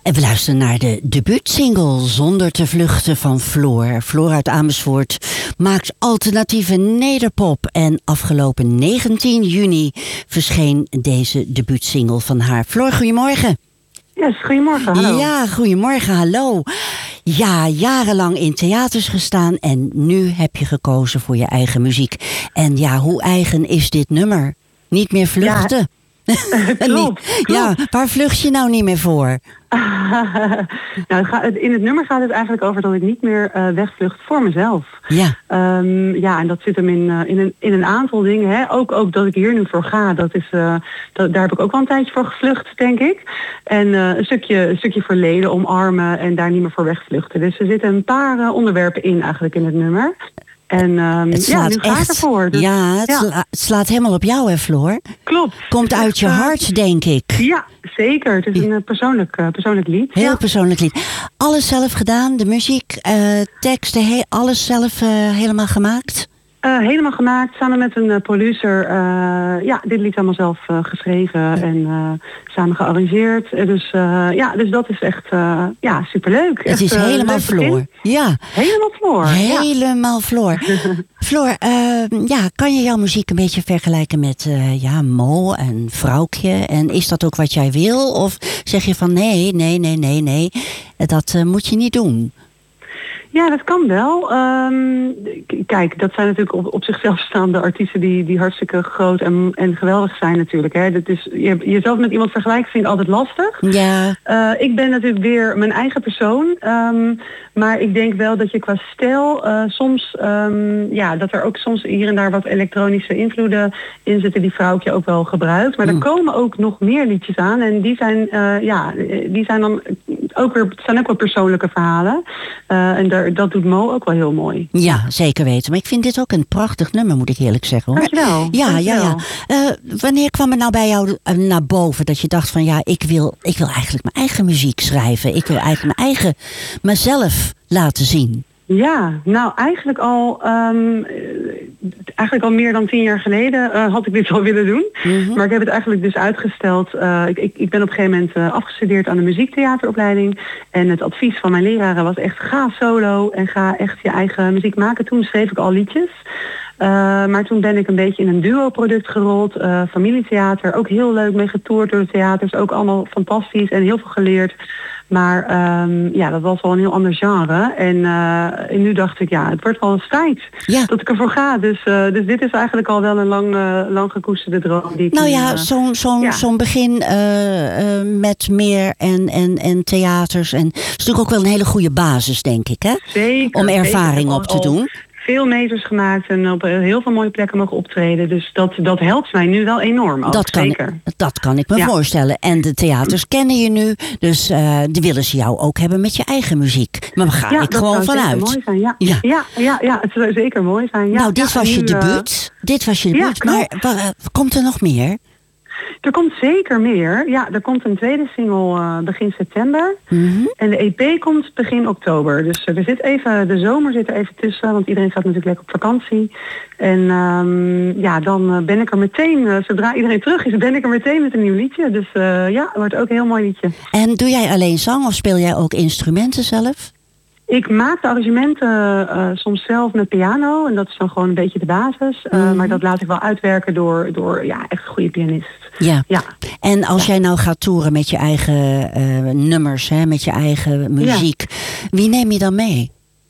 En we luisteren naar de debuutsingle Zonder te vluchten van Floor. Floor uit Amersfoort maakt alternatieve nederpop. En afgelopen 19 juni verscheen deze debuutsingle van haar. Floor, goedemorgen. Yes, goedemorgen, hallo. Ja, goedemorgen, hallo. Ja, jarenlang in theaters gestaan en nu heb je gekozen voor je eigen muziek. En ja, hoe eigen is dit nummer? Niet meer vluchten. Ja. Klopt. Ja, waar vlucht je nou niet meer voor? In het nummer gaat het eigenlijk over dat ik niet meer wegvlucht voor mezelf. Ja. En dat zit hem in een aantal dingen. Hè. Ook dat ik hier nu voor ga, daar heb ik ook wel een tijdje voor gevlucht, denk ik. En een stukje verleden omarmen en daar niet meer voor wegvluchten. Dus er zitten een paar onderwerpen in eigenlijk in het nummer. En nu ga ik ervoor. Dus, het slaat helemaal op jou, hè, Floor? Klopt. Komt uit je hart, denk ik. Ja, zeker. Het is een persoonlijk lied. Heel persoonlijk lied. Alles zelf gedaan, de muziek, teksten, alles zelf helemaal gemaakt? Helemaal gemaakt, samen met een producer. Dit lied allemaal zelf geschreven en samen gearrangeerd. Dus dat is echt superleuk. Het is helemaal Floor. Ja. Helemaal Floor. Helemaal Floor. Floor, kan je jouw muziek een beetje vergelijken met Mo en Vrouwtje? En is dat ook wat jij wil? Of zeg je van nee, dat moet je niet doen? Ja, dat kan wel. Kijk, dat zijn natuurlijk op zichzelf staande artiesten die hartstikke groot en geweldig zijn natuurlijk. Hè. Dat is, jezelf met iemand vergelijken vind ik altijd lastig. Ja. Ik ben natuurlijk weer mijn eigen persoon. Maar ik denk wel dat je qua stijl soms, dat er ook soms hier en daar wat elektronische invloeden in zitten die Vrouwtje ook wel gebruikt. Maar er komen ook nog meer liedjes aan en die zijn dan ook wel persoonlijke verhalen. En dat doet Mo ook wel heel mooi. Ja, zeker weten. Maar ik vind dit ook een prachtig nummer, moet ik eerlijk zeggen. Hoor. Dankjewel. Ja. Wanneer kwam het nou bij jou naar boven dat je dacht van ik wil eigenlijk mijn eigen muziek schrijven. Ik wil eigenlijk mezelf laten zien. Ja, nou eigenlijk al meer dan 10 jaar geleden had ik dit al willen doen. Mm-hmm. Maar ik heb het eigenlijk dus uitgesteld. Ik ben op een gegeven moment afgestudeerd aan de muziektheateropleiding. En het advies van mijn leraren was echt ga solo en ga echt je eigen muziek maken. Toen schreef ik al liedjes. Maar toen ben ik een beetje in een duo-product gerold. Familietheater, ook heel leuk mee getoerd door de theaters. Ook allemaal fantastisch en heel veel geleerd. Maar dat was wel een heel ander genre. En nu dacht ik, het wordt wel eens tijd dat ik ervoor ga. Dus dit is eigenlijk al wel een lang gekoesterde droom. Zo'n begin met meer en theaters. En het is natuurlijk ook wel een hele goede basis, denk ik, hè? Zeker. Om ervaring op te doen. Veel meters gemaakt en op heel veel mooie plekken mogen optreden. Dus dat helpt mij nu wel enorm. Dat kan ik me voorstellen. En de theaters kennen je nu. Dus die willen ze jou ook hebben met je eigen muziek. Maar daar ga ik gewoon vanuit. Mooi zijn, het zou zeker mooi zijn. Ja. Nou, dit was je debuut. Maar komt er nog meer? Er komt zeker meer. Ja, er komt een tweede single begin september. Mm-hmm. En de EP komt begin oktober. Dus de zomer zit er even tussen. Want iedereen gaat natuurlijk lekker op vakantie. En dan ben ik er meteen, zodra iedereen terug is, ben ik er meteen met een nieuw liedje. Dus het wordt ook een heel mooi liedje. En doe jij alleen zang of speel jij ook instrumenten zelf? Ik maak de arrangementen soms zelf met piano. En dat is dan gewoon een beetje de basis. Maar dat laat ik wel uitwerken door echt een goede pianist. Ja. En als jij nou gaat toeren met je eigen nummers, met je eigen muziek. Wie neem je dan mee?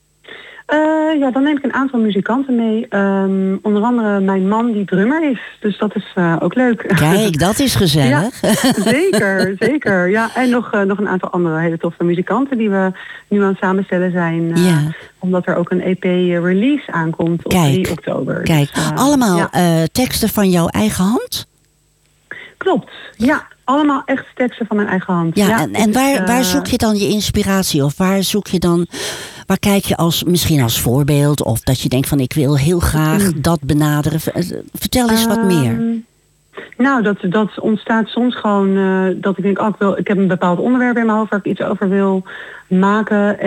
Dan neem ik een aantal muzikanten mee. Onder andere mijn man die drummer is. Dus dat is ook leuk. Kijk, dat is gezellig. Ja, zeker. Ja, en nog een aantal andere hele toffe muzikanten die we nu aan het samenstellen zijn. Omdat er ook een EP-release aankomt op 3 oktober. Kijk, dus, allemaal teksten van jouw eigen hand? Klopt, ja. Allemaal echt teksten van mijn eigen hand. Ja, en waar zoek je dan je inspiratie? Of waar kijk je misschien als voorbeeld? Of dat je denkt van ik wil heel graag dat benaderen. Vertel eens wat meer. Nou, dat ontstaat soms gewoon dat ik denk, ik heb een bepaald onderwerp in mijn hoofd waar ik iets over wil maken.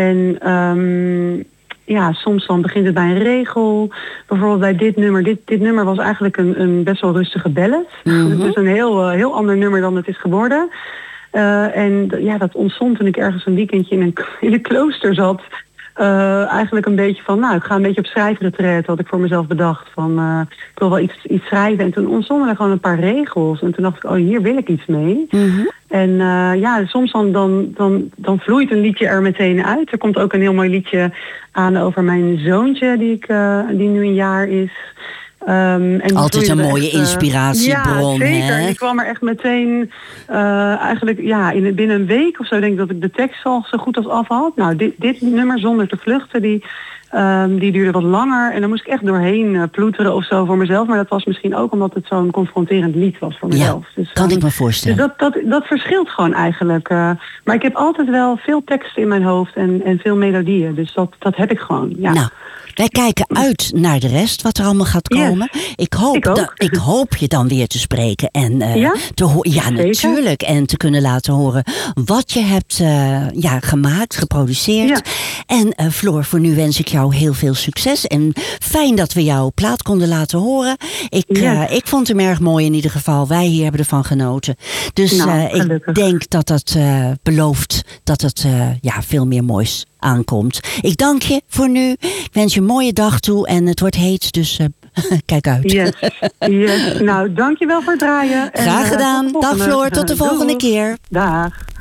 En soms dan begint het bij een regel. Bijvoorbeeld bij dit nummer. Dit nummer was eigenlijk een best wel rustige ballad. Mm-hmm. Het is een heel ander nummer dan het is geworden. En ja, dat ontstond toen ik ergens een weekendje in een klooster zat. Eigenlijk een beetje van, ik ga een beetje op schrijfretreat, had ik voor mezelf bedacht. Van, ik wil wel iets schrijven. En toen ontstonden er gewoon een paar regels. En toen dacht ik, hier wil ik iets mee. Mm-hmm. En soms dan vloeit een liedje er meteen uit. Er komt ook een heel mooi liedje aan over mijn zoontje, die nu een jaar is. En altijd een mooie inspiratiebron. Ja, zeker. Hè? Ik kwam er echt meteen eigenlijk binnen een week of zo denk ik dat ik de tekst al zo goed als af had. Nou, dit nummer Zonder te vluchten, die duurde wat langer. En daar moest ik echt doorheen ploeteren of zo voor mezelf. Maar dat was misschien ook omdat het zo'n confronterend lied was voor mezelf. Ja, dus, kan ik me voorstellen. Dus dat verschilt gewoon eigenlijk. Maar ik heb altijd wel veel teksten in mijn hoofd en veel melodieën. Dus dat heb ik gewoon, ja. Nou. Wij kijken uit naar de rest, wat er allemaal gaat komen. Yes. Ik hoop je dan weer te spreken. En Ja, natuurlijk. En te kunnen laten horen wat je hebt gemaakt, geproduceerd. Ja. En Floor, voor nu wens ik jou heel veel succes. En fijn dat we jouw plaat konden laten horen. Ik vond hem erg mooi in ieder geval. Wij hier hebben ervan genoten. Dus ik denk dat dat belooft dat het veel meer moois aankomt. Ik dank je voor nu. Ik wens je een mooie dag toe en het wordt heet, dus kijk uit. Yes. Nou, dank je wel voor het draaien. Graag gedaan. Dag Floor, tot de volgende keer. Dag.